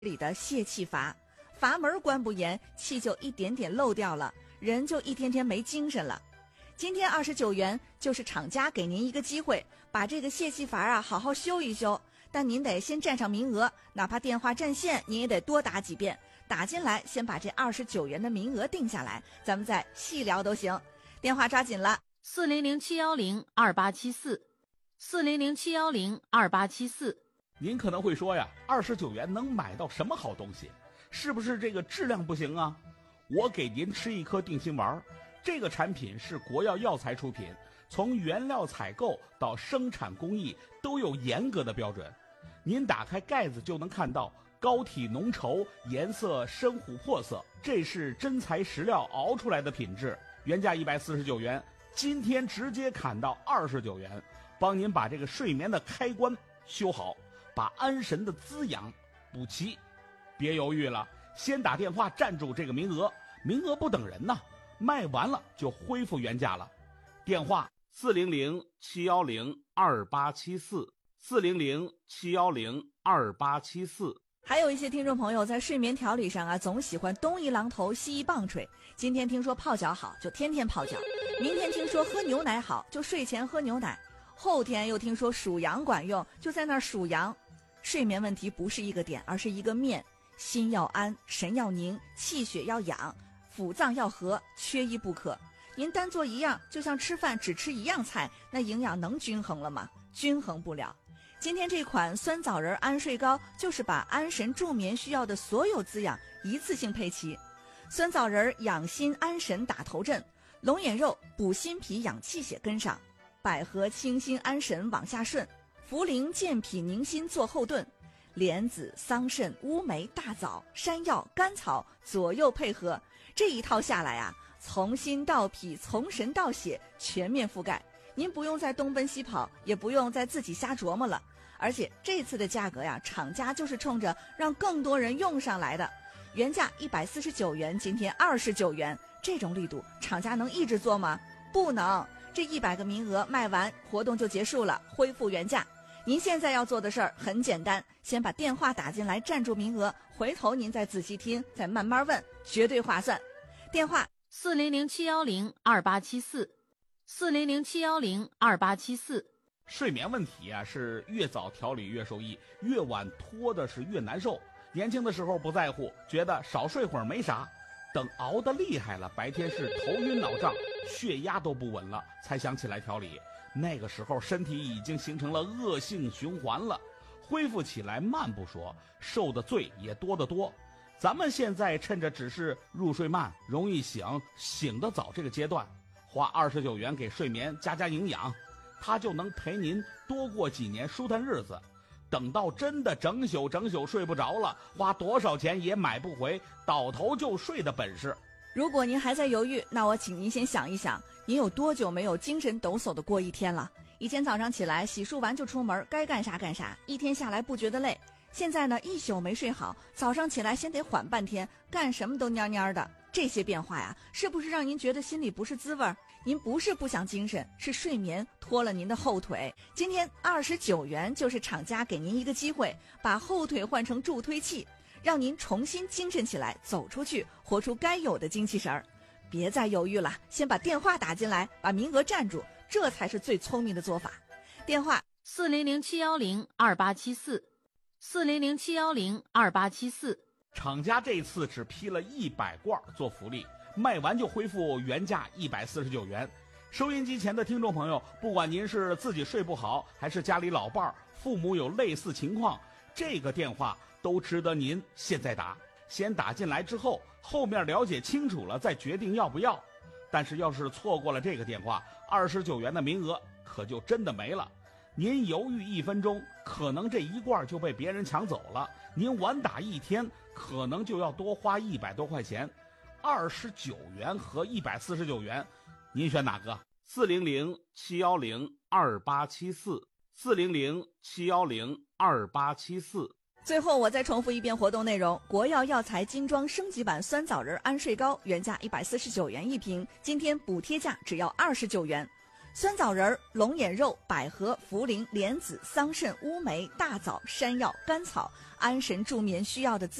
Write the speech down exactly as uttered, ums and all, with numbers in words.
里的泄气阀，阀门关不严，气就一点点漏掉了，人就一天天没精神了。今天二十九元就是厂家给您一个机会，把这个泄气阀啊好好修一修，但您得先占上名额，哪怕电话占线您也得多打几遍，打进来先把这二十九元的名额定下来，咱们再细聊都行。电话抓紧了， 四零零七幺零二八七四，四零零七幺零二八七四。 您可能会说呀，二十九元能买到什么好东西？是不是这个质量不行啊？我给您吃一颗定心丸，这个产品是国药药材出品，从原料采购到生产工艺都有严格的标准。您打开盖子就能看到膏体浓稠，颜色深琥珀色，这是真材实料熬出来的品质。原价一百四十九元，今天直接砍到二十九元，帮您把这个睡眠的开关修好，把安神的滋养补齐。别犹豫了，先打电话占住这个名额，名额不等人呐，卖完了就恢复原价了。电话四零零七幺零二八七四，四零零七幺零二八七四。 还有一些听众朋友在睡眠调理上啊，总喜欢东一榔头西一棒槌。今天听说泡脚好，就天天泡脚；明天听说喝牛奶好，就睡前喝牛奶；后天又听说数羊管用，就在那儿数羊。睡眠问题不是一个点，而是一个面。心要安，神要宁，气血要养，腑脏要和，缺一不可。您单做一样，就像吃饭只吃一样菜，那营养能均衡了吗？均衡不了。今天这款酸枣仁安睡膏就是把安神助眠需要的所有滋养一次性配齐。酸枣仁养心安神打头阵，龙眼肉补心脾养气血跟上，百合清心安神往下顺，茯苓健脾宁心做后盾，莲子桑葚乌梅大枣山药甘草左右配合，这一套下来啊，从心到脾从神到血全面覆盖，您不用再东奔西跑，也不用再自己瞎琢磨了。而且这次的价格呀，厂家就是冲着让更多人用上来的。原价一百四十九元，今天二十九元，这种力度厂家能一直做吗？不能。这一百个名额卖完，活动就结束了，恢复原价。您现在要做的事儿很简单，先把电话打进来占住名额，回头您再仔细听，再慢慢问，绝对划算。电话四零零七幺零二八七四，四零零七幺零二八七四。 睡眠问题啊，是越早调理越受益，越晚拖的是越难受。年轻的时候不在乎，觉得少睡会儿没啥，等熬得厉害了，白天是头晕脑胀，血压都不稳了，才想起来调理。那个时候身体已经形成了恶性循环了，恢复起来慢不说，受的罪也多得多。咱们现在趁着只是入睡慢、容易醒、醒得早这个阶段，花二十九元给睡眠加加营养，它就能陪您多过几年舒坦日子。等到真的整宿整宿睡不着了，花多少钱也买不回倒头就睡的本事。 如果您还在犹豫，那我请您先想一想，您有多久没有精神抖擞的过一天了？以前早上起来洗漱完就出门，该干啥干啥，一天下来不觉得累。现在呢，一宿没睡好，早上起来先得缓半天，干什么都蔫蔫的。这些变化呀，是不是让您觉得心里不是滋味？您不是不想精神，是睡眠拖了您的后腿。今天二十九元就是厂家给您一个机会，把后腿换成助推器，让您重新精神起来，走出去，活出该有的精气神儿。别再犹豫了，先把电话打进来，把名额占住，这才是最聪明的做法。电话四零零七幺零二八七四，四零零七幺零二八七四。 厂家这次只批了一百罐做福利，卖完就恢复原价一百四十九元。收音机前的听众朋友，不管您是自己睡不好，还是家里老伴儿、父母有类似情况，这个电话都值得您现在打。先打进来之后，后面了解清楚了再决定要不要。但是要是错过了这个电话，二十九元的名额可就真的没了。您犹豫一分钟，可能这一罐就被别人抢走了；您晚打一天，可能就要多花一百多块钱。二十九元和一百四十九元，您选哪个？四零零七幺零二八七四，四零零七幺零二八七四。 最后我再重复一遍活动内容：国药药材精装升级版酸枣仁安睡膏，原价一百四十九元一瓶，今天补贴价只要二十九元。 酸枣仁、龙眼肉、百合、茯苓、莲子、桑葚、乌梅、大枣、山药、甘草，安神助眠需要的滋